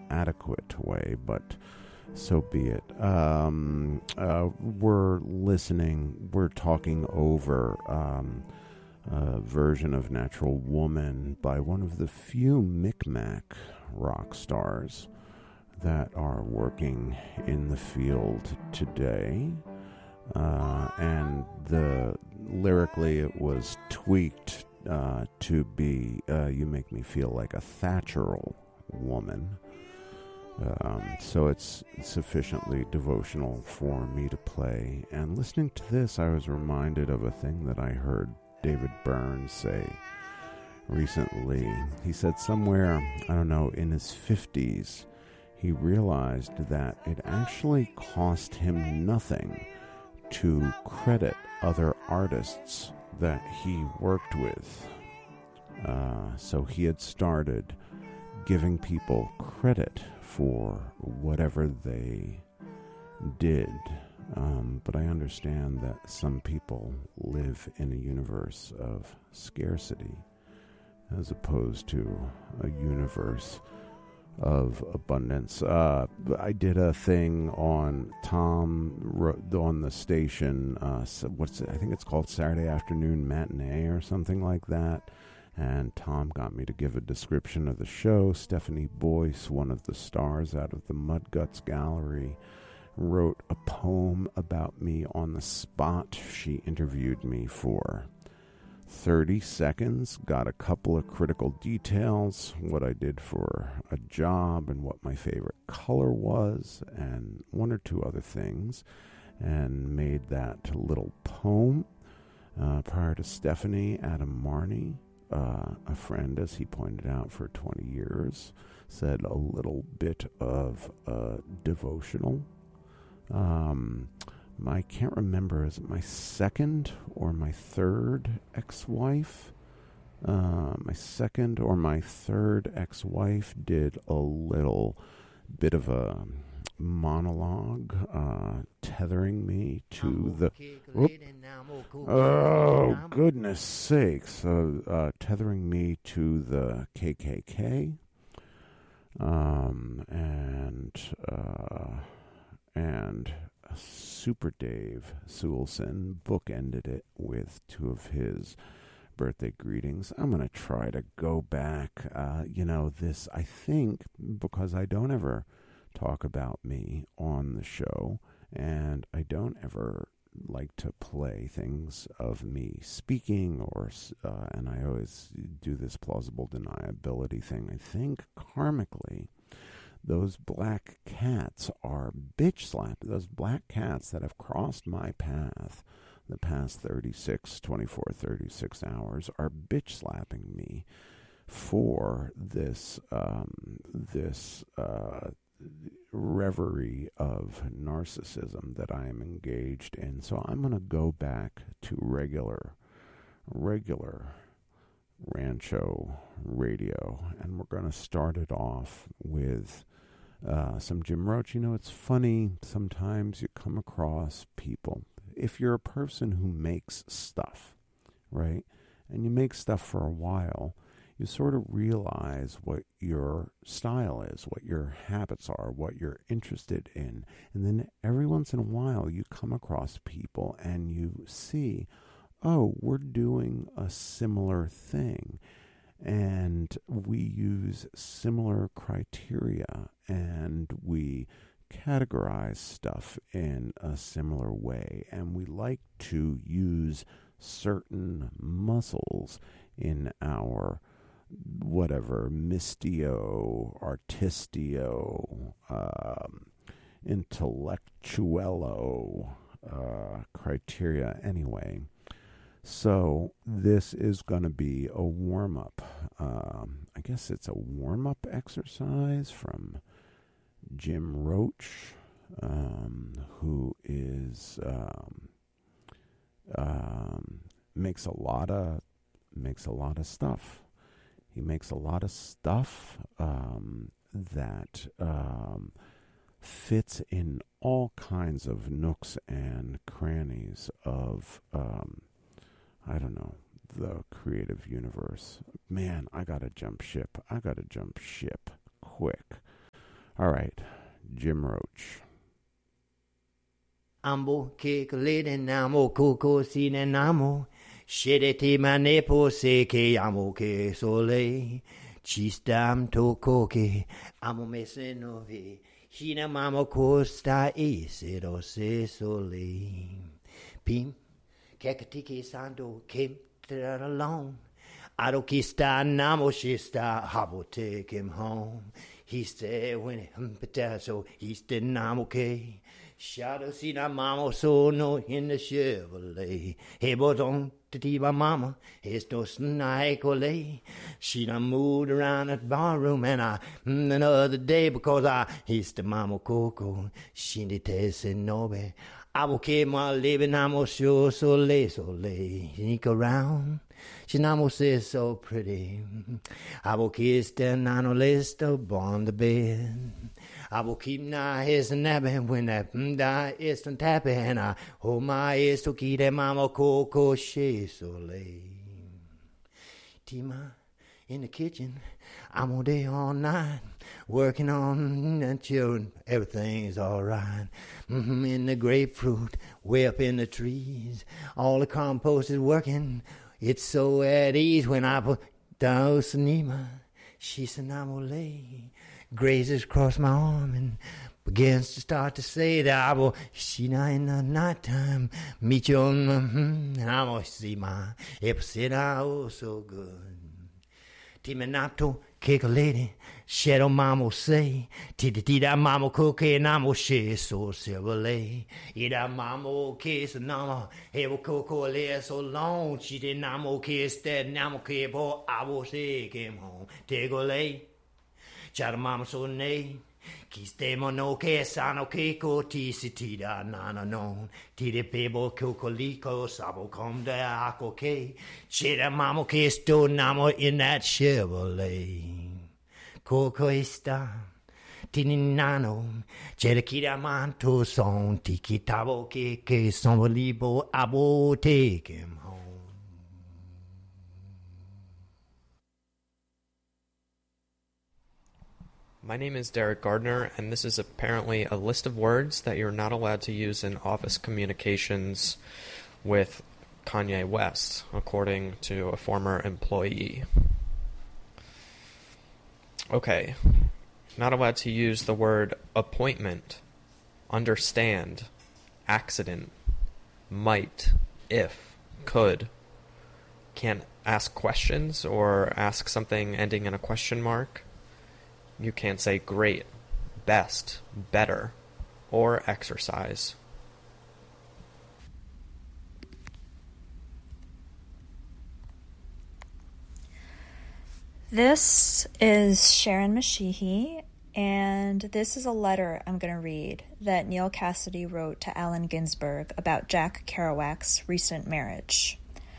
adequate way, but so be it. We're talking over a version of Natural Woman by one of the few Micmac rock stars that are working in the field today. And lyrically it was tweaked to be You Make Me Feel Like a Thatcheral Woman. So it's sufficiently devotional for me to play. And listening to this, I was reminded of a thing that I heard David Byrne say recently. He said somewhere, I don't know, in his 50s, he realized that it actually cost him nothing to credit other artists that he worked with. So he had started giving people credit for whatever they did. But I understand that some people live in a universe of scarcity as opposed to a universe of abundance. I did a thing on on the station. I think it's called Saturday Afternoon Matinee or something like that. And Tom got me to give a description of the show. Stephanie Boyce, one of the stars out of the Mudguts Gallery, wrote a poem about me on the spot. She interviewed me for 30 seconds, got a couple of critical details, what I did for a job and what my favorite color was, and one or two other things, and made that little poem. Prior to Stephanie, Adam Marney, a friend, as he pointed out, for 20 years, said a little bit of devotional. I can't remember, is it my second or my third ex-wife? My second or my third ex-wife did a little bit of a monologue, tethering me to the... Oh, goodness sakes. Tethering me to the KKK. And Super Dave Sewellson bookended it with two of his birthday greetings. I'm going to try to go back. This, I think, because I don't ever talk about me on the show, and I don't ever like to play things of me speaking, and I always do this plausible deniability thing. I think karmically, those black cats are bitch slapped. Those black cats that have crossed my path the past 36 hours are bitch slapping me for this reverie of narcissism that I am engaged in. So I'm going to go back to regular Rancho radio, and we're going to start it off with some Jim Roach. It's funny, sometimes you come across people, if you're a person who makes stuff, right, and you make stuff for a while, you sort of realize what your style is, what your habits are, what you're interested in. And then every once in a while you come across people and you see, oh, we're doing a similar thing. And we use similar criteria and we categorize stuff in a similar way. And we like to use certain muscles in our whatever, mistio, artistio, intellectuello criteria anyway. So this is going to be a warm-up. I guess it's a warm-up exercise from Jim Roach, who is makes a lot of stuff. He makes a lot of stuff that fits in all kinds of nooks and crannies of, I don't know, the creative universe. Man, I gotta jump ship quick. All right, Jim Roach. Ambo ke lady namo koko sine namo shedeti manepo se ke amo ke sole chistam to koke amo mesenove hina mamo costa esero se sole pim kekatiki sando came alone Adokista namo shista habo take him home he said when so he said namo ke Shadow see that mama so no in the Chevrolet. Hey, but on to tea by mama, it's no snake or lay. She done moved around that barroom and another day because he's the mama coco. She did taste no be. I will keep my living, I'm sure so late. Sneak around. She now says so pretty. I will kiss the nano list upon the bed. I will keep my ears napping when that is tapping. And I hold my ears to keep that mama coco she so late. Tima in the kitchen, I'm all day all night working on the children. Everything's all right. In the grapefruit, way up in the trees, all the compost is working. It's so at ease when I put down Sanima. She's an amole. Grazes across my arm and begins to start to say that I will see now in the nighttime meet you on and I will see my episode oh so good. Timinato kick a lady, shadow mama say, tida mama cook and I'm she so silverlay. Ida mama kiss and nama, ever coco lay so long, she did namo kiss that namo cable, I will say came home, take a lay. Chara mama so nay, kistemo no ke sano keko tisi da nana non, tide pebo kokoliko sabo come de ako ke, chira mamo ke sto namo in that Chevrolet, kokoista. Tininano, cherekira manto son, tiki tabo ke son libo abo take him home. My name is Derek Gardner, and this is apparently a list of words that you're not allowed to use in office communications with Kanye West, according to a former employee. Okay, not allowed to use the word appointment, understand, accident, might, if, could. Can't ask questions or ask something ending in a question mark. You can't say great, best, better, or exercise. This is Sharon Mashihi, and this is a letter I'm going to read that Neal Cassady wrote to Allen Ginsberg about Jack Kerouac's recent marriage.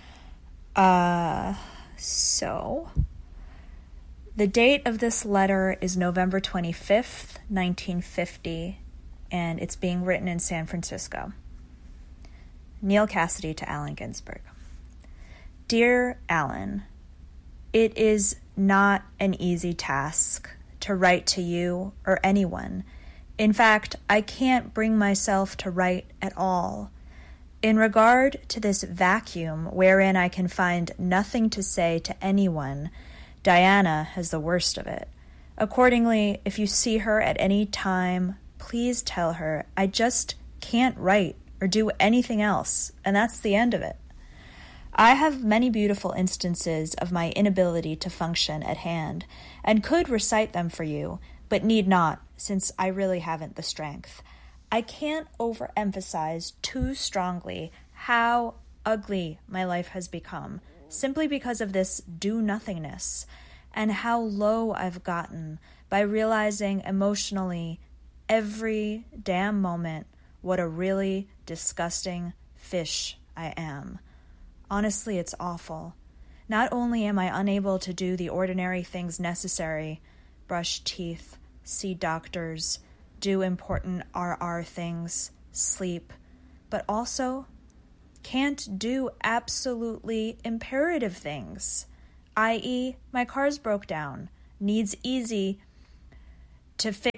The date of this letter is November 25th, 1950, and it's being written in San Francisco. Neal Cassady to Allen Ginsberg. Dear Allen, it is not an easy task to write to you or anyone. In fact, I can't bring myself to write at all. In regard to this vacuum wherein I can find nothing to say to anyone, Diana has the worst of it. Accordingly, if you see her at any time, please tell her I just can't write or do anything else, and that's the end of it. I have many beautiful instances of my inability to function at hand, and could recite them for you, but need not, since I really haven't the strength. I can't overemphasize too strongly how ugly my life has become, simply because of this do-nothingness, and how low I've gotten by realizing emotionally every damn moment what a really disgusting fish I am. Honestly, it's awful. Not only am I unable to do the ordinary things necessary, brush teeth, see doctors, do important RR things, sleep, but also can't do absolutely imperative things, i.e., my car's broke down, needs easy to fix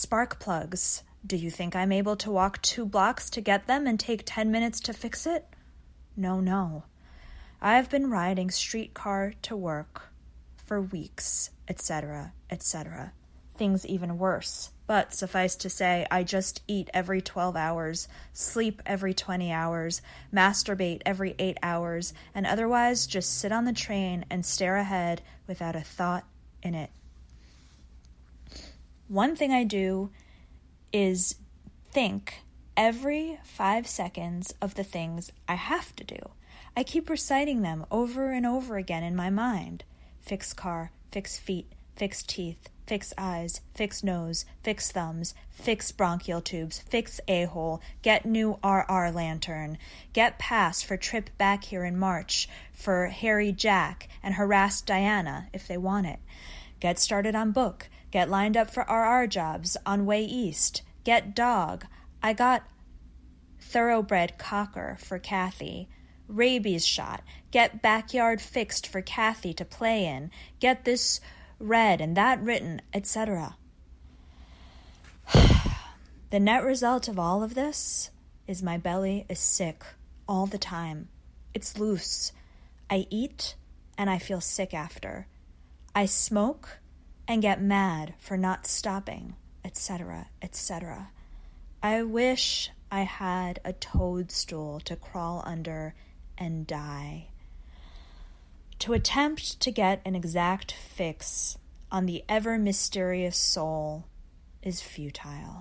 spark plugs. Do you think I'm able to walk 2 blocks to get them and take 10 minutes to fix it? No. I've been riding streetcar to work for weeks, etc., etc. Things even worse. But suffice to say, I just eat every 12 hours, sleep every 20 hours, masturbate every 8 hours, and otherwise just sit on the train and stare ahead without a thought in it. One thing I do is think every 5 seconds of the things I have to do. I keep reciting them over and over again in my mind. Fix car, fix feet, fix teeth, fix eyes, fix nose, fix thumbs, fix bronchial tubes, fix a-hole, get new RR lantern, get pass for trip back here in March for Harry Jack and harass Diana if they want it. Get started on book, get lined up for RR jobs on way east, get dog. I got thoroughbred cocker for Kathy. Rabies shot, get backyard fixed for Kathy to play in, get this read and that written, etc. The net result of all of this is my belly is sick all the time. It's loose. I eat and I feel sick after. I smoke and get mad for not stopping, etc., etc. I wish I had a toadstool to crawl under and die. To attempt to get an exact fix on the ever-mysterious soul is futile.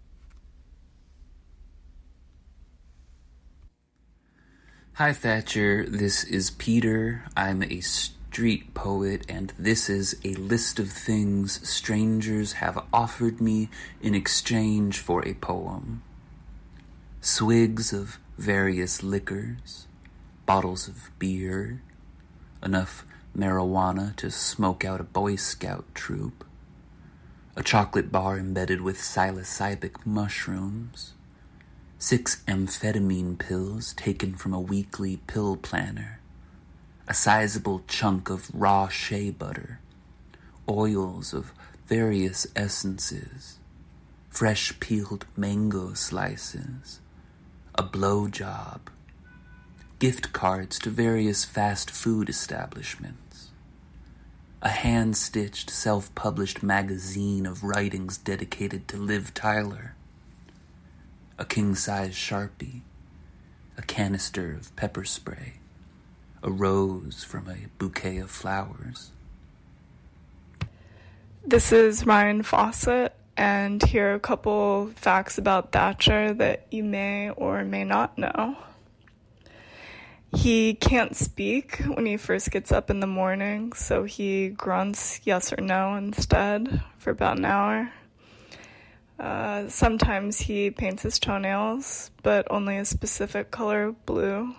Hi Thatcher, this is Peter. I'm a street poet, and this is a list of things strangers have offered me in exchange for a poem. Swigs of various liquors, bottles of beer, enough marijuana to smoke out a Boy Scout troop, a chocolate bar embedded with psilocybic mushrooms, 6 amphetamine pills taken from a weekly pill planner, a sizable chunk of raw shea butter, oils of various essences, fresh peeled mango slices, a blowjob, gift cards to various fast food establishments, a hand-stitched, self-published magazine of writings dedicated to Liv Tyler, a king-size Sharpie, a canister of pepper spray, a rose from a bouquet of flowers. This is Ryan Fawcett, and here are a couple facts about Thatcher that you may or may not know. He can't speak when he first gets up in the morning, so he grunts yes or no instead for about an hour. Sometimes he paints his toenails, but only a specific color, blue.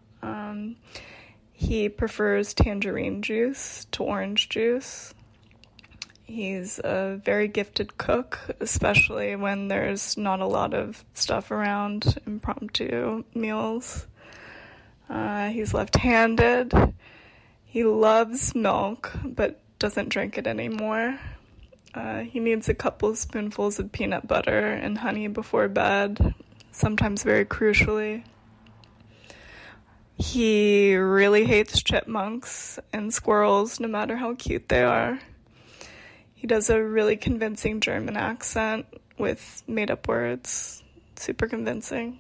He prefers tangerine juice to orange juice. He's a very gifted cook, especially when there's not a lot of stuff around, impromptu meals. He's left-handed. He loves milk, but doesn't drink it anymore. He needs a couple spoonfuls of peanut butter and honey before bed, sometimes very crucially. He really hates chipmunks and squirrels, no matter how cute they are. He does a really convincing German accent with made-up words. Super convincing.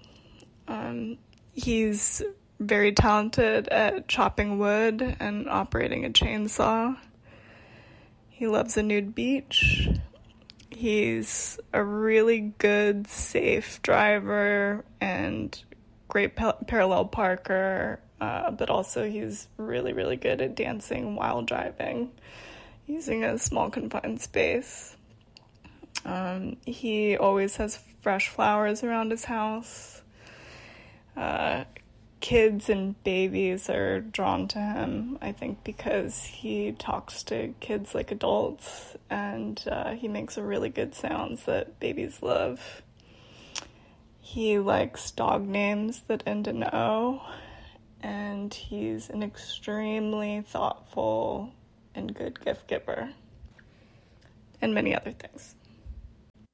He's very talented at chopping wood and operating a chainsaw. He loves a nude beach. He's a really good, safe driver and great parallel parker, but also he's really, really good at dancing while driving, using a small confined space. He always has fresh flowers around his house. Kids and babies are drawn to him, I think, because he talks to kids like adults, and he makes really good sounds that babies love. He likes dog names that end in O, and he's an extremely thoughtful and good gift giver, and many other things.